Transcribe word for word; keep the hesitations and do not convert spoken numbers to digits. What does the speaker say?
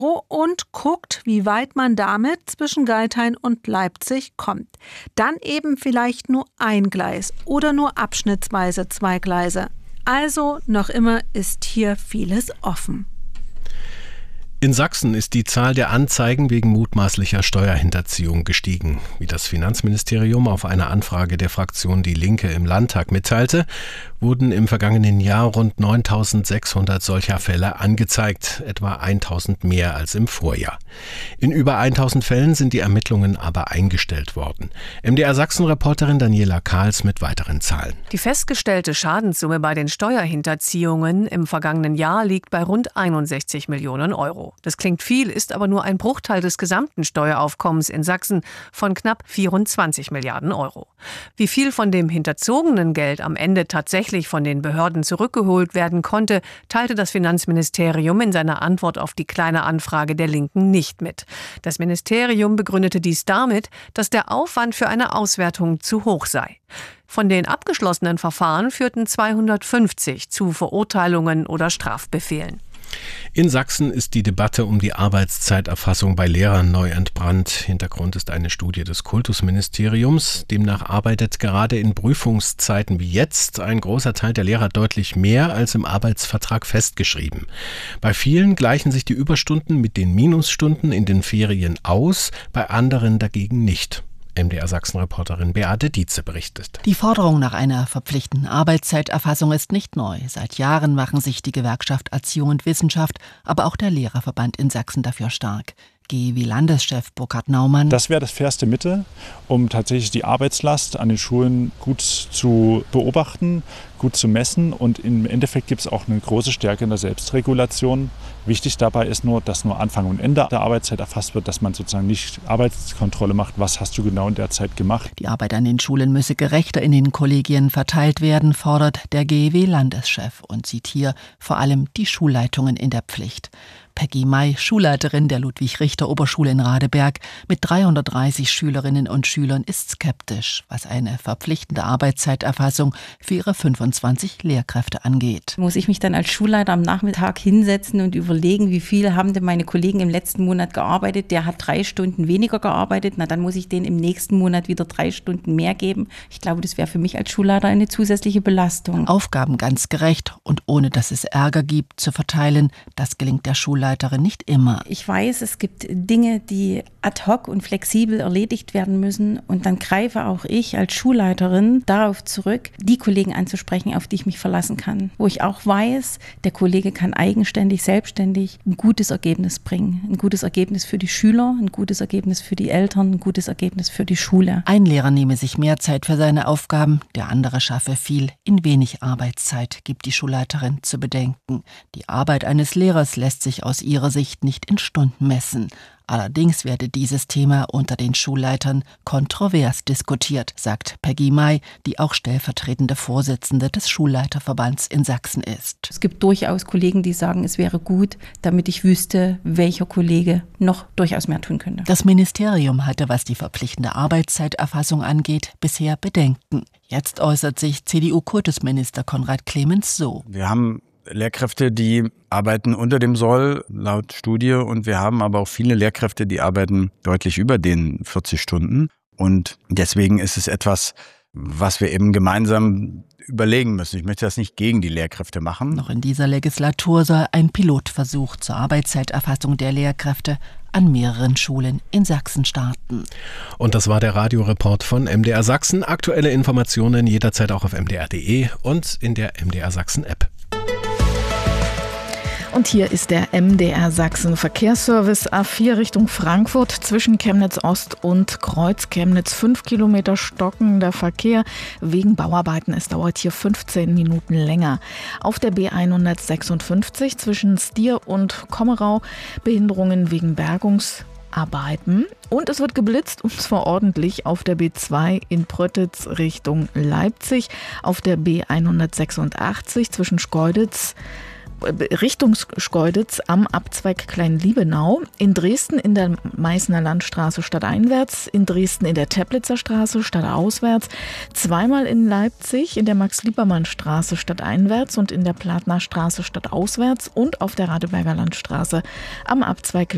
und guckt, wie weit man damit zwischen Geithain und Leipzig kommt. Dann eben vielleicht nur ein Gleis oder nur abschnittsweise zwei Gleise. Also noch immer ist hier vieles offen. In Sachsen ist die Zahl der Anzeigen wegen mutmaßlicher Steuerhinterziehung gestiegen. Wie das Finanzministerium auf eine Anfrage der Fraktion Die Linke im Landtag mitteilte, wurden im vergangenen Jahr rund neuntausendsechshundert solcher Fälle angezeigt, etwa eintausend mehr als im Vorjahr. In über eintausend Fällen sind die Ermittlungen aber eingestellt worden. M D R Sachsen-Reporterin Daniela Kahls mit weiteren Zahlen. Die festgestellte Schadenssumme bei den Steuerhinterziehungen im vergangenen Jahr liegt bei rund einundsechzig Millionen Euro. Das klingt viel, ist aber nur ein Bruchteil des gesamten Steueraufkommens in Sachsen von knapp vierundzwanzig Milliarden Euro. Wie viel von dem hinterzogenen Geld am Ende tatsächlich von den Behörden zurückgeholt werden konnte, teilte das Finanzministerium in seiner Antwort auf die Kleine Anfrage der Linken nicht mit. Das Ministerium begründete dies damit, dass der Aufwand für eine Auswertung zu hoch sei. Von den abgeschlossenen Verfahren führten zweihundertfünfzig zu Verurteilungen oder Strafbefehlen. In Sachsen ist die Debatte um die Arbeitszeiterfassung bei Lehrern neu entbrannt. Hintergrund ist eine Studie des Kultusministeriums. Demnach arbeitet gerade in Prüfungszeiten wie jetzt ein großer Teil der Lehrer deutlich mehr als im Arbeitsvertrag festgeschrieben. Bei vielen gleichen sich die Überstunden mit den Minusstunden in den Ferien aus, bei anderen dagegen nicht. M D R Sachsen-Reporterin Beate Dietze berichtet. Die Forderung nach einer verpflichtenden Arbeitszeiterfassung ist nicht neu. Seit Jahren machen sich die Gewerkschaft Erziehung und Wissenschaft, aber auch der Lehrerverband in Sachsen dafür stark. G E W-Landeschef Burkhard Naumann. Das wäre das fairste Mittel, um tatsächlich die Arbeitslast an den Schulen gut zu beobachten, gut zu messen. Und im Endeffekt gibt es auch eine große Stärke in der Selbstregulation. Wichtig dabei ist nur, dass nur Anfang und Ende der Arbeitszeit erfasst wird, dass man sozusagen nicht Arbeitskontrolle macht. Was hast du genau in der Zeit gemacht? Die Arbeit an den Schulen müsse gerechter in den Kollegien verteilt werden, fordert der G E W-Landeschef und sieht hier vor allem die Schulleitungen in der Pflicht. Peggy May, Schulleiterin der Ludwig-Richter-Oberschule in Radeberg mit dreihundertdreißig Schülerinnen und Schülern, ist skeptisch, was eine verpflichtende Arbeitszeiterfassung für ihre fünfundzwanzig Lehrkräfte angeht. Muss ich mich dann als Schulleiter am Nachmittag hinsetzen und überlegen, wie viel haben denn meine Kollegen im letzten Monat gearbeitet? Der hat drei Stunden weniger gearbeitet, na dann muss ich denen im nächsten Monat wieder drei Stunden mehr geben. Ich glaube, das wäre für mich als Schulleiter eine zusätzliche Belastung. Aufgaben ganz gerecht und ohne dass es Ärger gibt zu verteilen, das gelingt der Schulleiterin nicht immer. Ich weiß, es gibt Dinge, die ad hoc und flexibel erledigt werden müssen und dann greife auch ich als Schulleiterin darauf zurück, die Kollegen anzusprechen, auf die ich mich verlassen kann. Wo ich auch weiß, der Kollege kann eigenständig, selbstständig ein gutes Ergebnis bringen. Ein gutes Ergebnis für die Schüler, ein gutes Ergebnis für die Eltern, ein gutes Ergebnis für die Schule. Ein Lehrer nehme sich mehr Zeit für seine Aufgaben, der andere schaffe viel in wenig Arbeitszeit, gibt die Schulleiterin zu bedenken. Die Arbeit eines Lehrers lässt sich aus ihrer Sicht nicht in Stunden messen. Allerdings werde dieses Thema unter den Schulleitern kontrovers diskutiert, sagt Peggy May, die auch stellvertretende Vorsitzende des Schulleiterverbands in Sachsen ist. Es gibt durchaus Kollegen, die sagen, es wäre gut, damit ich wüsste, welcher Kollege noch durchaus mehr tun könnte. Das Ministerium hatte, was die verpflichtende Arbeitszeiterfassung angeht, bisher Bedenken. Jetzt äußert sich C D U-Kultusminister Konrad Clemens so. Wir haben Lehrkräfte, die arbeiten unter dem Soll laut Studie und wir haben aber auch viele Lehrkräfte, die arbeiten deutlich über den vierzig Stunden und deswegen ist es etwas, was wir eben gemeinsam überlegen müssen. Ich möchte das nicht gegen die Lehrkräfte machen. Noch in dieser Legislatur soll ein Pilotversuch zur Arbeitszeiterfassung der Lehrkräfte an mehreren Schulen in Sachsen starten. Und das war der Radioreport von M D R Sachsen. Aktuelle Informationen jederzeit auch auf m d r punkt d e und in der M D R Sachsen App. Und hier ist der M D R Sachsen Verkehrsservice A vier Richtung Frankfurt zwischen Chemnitz Ost und Kreuz Chemnitz. Fünf Kilometer stockender Verkehr wegen Bauarbeiten. Es dauert hier fünfzehn Minuten länger. Auf der B hundertsechsundfünfzig zwischen Stier und Kommerau Behinderungen wegen Bergungsarbeiten. Und es wird geblitzt, und zwar ordentlich, auf der B zwei in Pröttitz Richtung Leipzig. Auf der B hundertsechsundachtzig zwischen Schkeuditz Richtung Schkeuditz am Abzweig Klein-Liebenau, in Dresden in der Meißner Landstraße stadteinwärts, in Dresden in der Teplitzer Straße stadtauswärts, zweimal in Leipzig in der Max-Liebermann-Straße stadteinwärts und in der Platner Straße stadtauswärts und auf der Radeberger Landstraße am Abzweig